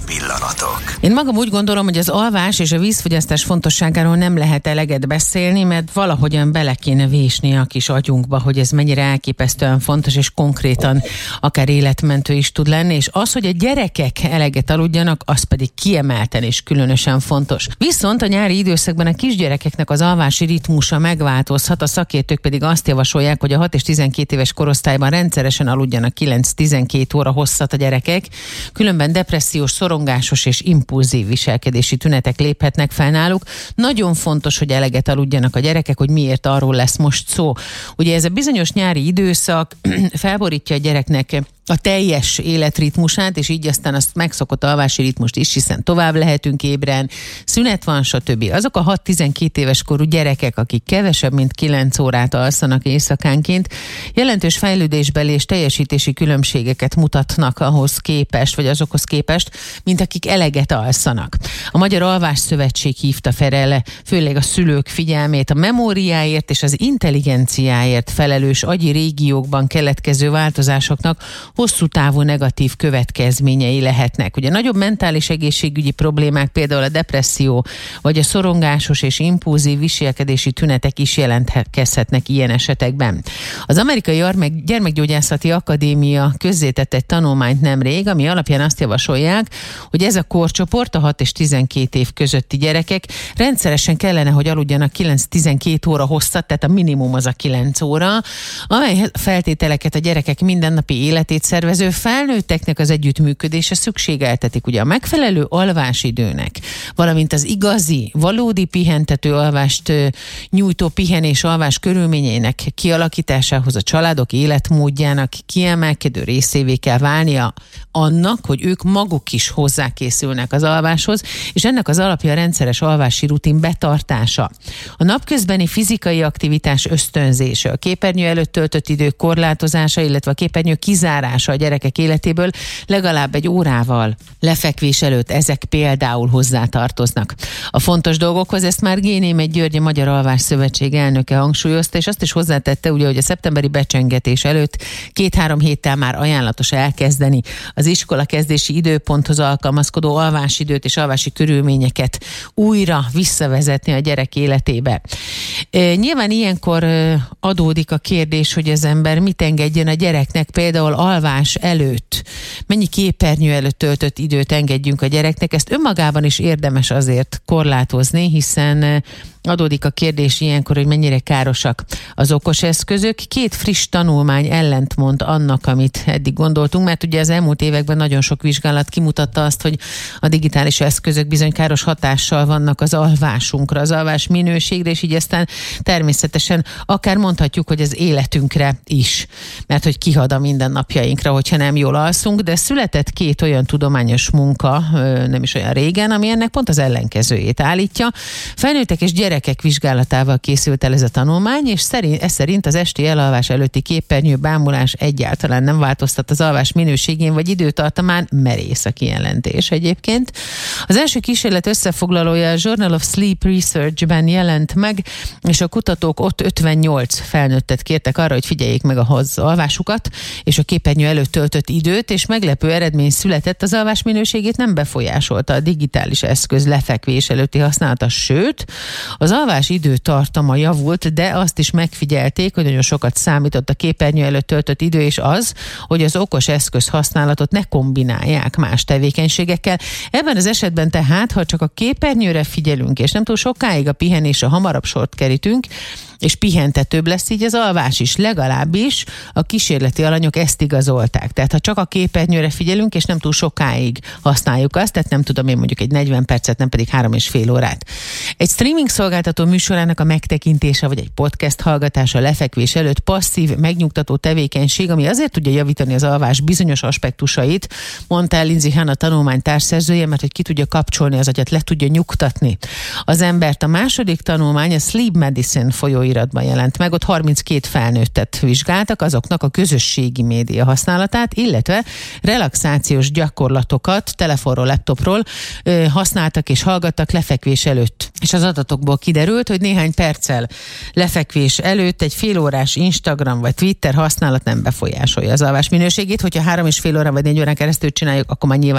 pillanatok. Én magam úgy gondolom, hogy az alvás és a vízfogyasztás fontosságáról nem lehet eleget beszélni, mert valahogyan bele kéne vésni a kis agyunkba, hogy ez mennyire elképesztően fontos, és konkrétan akár életmentő is tud lenni, és az, hogy a gyerekek eleget aludjanak, az pedig kiemelten és különösen fontos. Viszont a nyári időszakban a kisgyerekeknek az alvási ritmusa megváltozhat, a szakértők pedig azt javasolják, hogy a 6 és 12 éves korosztályban rendszeresen aludjanak 9-12 óra hosszat a gyerekek, különben depressziós, szorongásos és impulzív viselkedési tünetek léphetnek fel náluk. Nagyon fontos, hogy eleget aludjanak a gyerekek, hogy miért, arról lesz most szó. Ugye ez a bizonyos nyári időszak felborítja a gyereknek a teljes életritmusát, és így aztán azt megszokott alvási ritmust is, hiszen tovább lehetünk ébren, szünet van, stb. Azok a 6-12 éves korú gyerekek, akik kevesebb, mint 9 órát alszanak éjszakánként, jelentős fejlődésbeli és teljesítési különbségeket mutatnak ahhoz képest, vagy azokhoz képest, mint akik eleget alszanak. A Magyar Alvás Szövetség hívta fel főleg a szülők figyelmét a memóriáért és az intelligenciáért felelős agyi régiókban keletkező változásoknak hosszú távú negatív következményei lehetnek. Ugye nagyobb mentális egészségügyi problémák, például a depresszió, vagy a szorongásos és impulzív viselkedési tünetek is jelentkezhetnek ilyen esetekben. Az Amerikai Gyermekgyógyászati Akadémia közzétett egy tanulmányt nemrég, ami alapján azt javasolják, hogy ez a korcsoport, a 6 és 12 év közötti gyerekek rendszeresen kellene, hogy aludjanak 9-12 óra hosszat, tehát a minimum az a 9 óra, amely feltételeket a gyerekek mindennapi életét szervező felnőtteknek az együttműködése szükségeltetik. Ugye a megfelelő alvásidőnek, valamint az igazi, valódi pihentető alvást nyújtó pihenés-alvás körülményeinek kialakításához a családok életmódjának kiemelkedő részévé kell válnia annak, hogy ők maguk is hozzákészülnek az alváshoz, és ennek az alapja a rendszeres alvási rutin betartása. A napközbeni fizikai aktivitás ösztönzése, a képernyő előtt töltött idő korlátozása, illetve a képernyő kizárása a gyerekek életéből legalább egy órával lefekvés előtt, ezek például hozzátartoznak. A fontos dolgokhoz ezt már G. György, a Magyar Alvás Szövetség elnöke hangsúlyozta, és azt is hozzátette, ugye, hogy a szeptemberi becsengetés előtt 2-3 héttel már ajánlatos elkezdeni az iskola kezdési időponthoz alkalmazkodó alvásidőt és alvási körülményeket újra visszavezetni a gyerek életébe. Nyilván ilyenkor adódik a kérdés, hogy az ember mit engedjen a gyereknek, például alvás előtt. Mennyi képernyő előtt töltött időt engedjünk a gyereknek, ezt önmagában is érdemes azért korlátozni, hiszen adódik a kérdés ilyenkor, hogy mennyire károsak az okos eszközök. 2 friss tanulmány ellentmond annak, amit eddig gondoltunk, mert ugye az elmúlt években nagyon sok vizsgálat kimutatta azt, hogy a digitális eszközök bizony káros hatással vannak az alvásunkra, az alvás minőségre, és így aztán természetesen akár mondhatjuk, hogy az életünkre is, mert hogy kihad a mindennapjainkra, hogyha nem jól alszunk, de született 2 olyan tudományos munka, nem is olyan régen, ami ennek pont az ellenkezőjét állítja. Felnőttek és gyerekek vizsgálatával készült el ez a tanulmány, és ez szerint az esti elalvás előtti képernyő bámulás egyáltalán nem változtat az alvás minőségén vagy időtartamán, merész a kijelentés egyébként. Az első kísérlet összefoglalója a Journal of Sleep Research-ben jelent meg, és a kutatók ott 58 felnőttet kértek arra, hogy figyeljék meg az alvásukat és a képernyő előtt töltött időt, és meglepő eredmény született, az alvás minőségét nem befolyásolta a digitális eszköz lefekvés előtti használata, sőt, az alvás időtartama javult, de azt is megfigyelték, hogy nagyon sokat számított a képernyő előtt töltött idő, és az, hogy az okos eszköz használatot ne kombinálják más tevékenységekkel. Ebben az esetben tehát, ha csak a képernyőre figyelünk, és nem túl sokáig a pihenésre hamarabb sort kerítünk, és pihentetőbb lesz így az alvás is, legalábbis a kísérleti alanyok ezt igazolták. Tehát ha csak a képernyőre figyelünk, és nem túl sokáig használjuk azt, tehát nem tudom én mondjuk egy 40 percet, nem pedig 3,5 órát. Egy streaming szolgáltató műsorának a megtekintése, vagy egy podcast hallgatása lefekvés előtt passzív, megnyugtató tevékenység, ami azért tudja javítani az alvás bizonyos aspektusait, mondta el Lindsay Hahn, a tanulmány társszerzője, mert hogy ki tudja kapcsolni az agyat, le tudja nyugtatni az embert. A második tanulmány a Sleep Medicine folyóiratban jelent meg, ott 32 felnőttet vizsgáltak, azoknak a közösségi média használatát, illetve relaxációs gyakorlatokat telefonról, laptopról használtak és hallgattak lefekvés előtt. És az adatokból kiderült, hogy néhány perccel lefekvés előtt egy félórás Instagram vagy Twitter használat nem befolyásolja az alvás minőségét, hogyha 3,5 óra vagy 4 órán keresztül csináljuk, akkor már nyilván